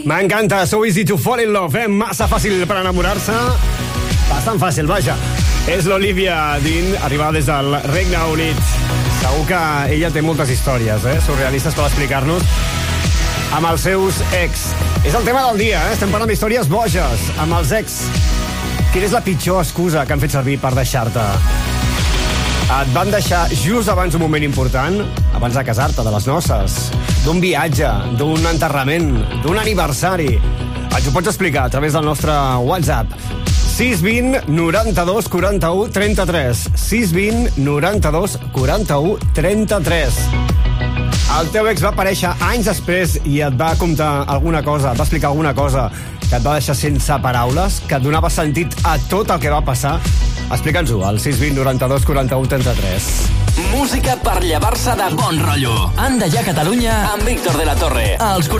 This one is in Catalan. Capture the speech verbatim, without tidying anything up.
M'encanta, So Easy to Fall in Love, eh? Massa fàcil per enamorar-se. Bastant fàcil, vaja. És l'Olivia Dean, arribada des del Regne Unit. Segur que ella té moltes històries, eh? Surrealistes per explicar-nos amb els seus ex. És el tema del dia, eh? Estem parlant d'històries boges amb els ex. Quina és la pitjor excusa que han fet servir per deixar-te? Et van deixar just abans d'un moment important, abans de casar-te, de les noces, d'un viatge, d'un enterrament, d'un aniversari. Ens ho pots explicar a través del nostre WhatsApp. sis vint noranta-dos quaranta-u trenta-tres. sis vint noranta-dos quaranta-u trenta-tres. El teu ex va aparèixer anys després i et va contar alguna cosa, et va explicar alguna cosa que et va deixar sense paraules, que et donava sentit a tot el que va passar. Explica'ns-ho al sis vint noranta-dos quaranta-u trenta-tres. Música per llevar-se de bon rotllo. Anda ja Catalunya amb Víctor de la Torre. Els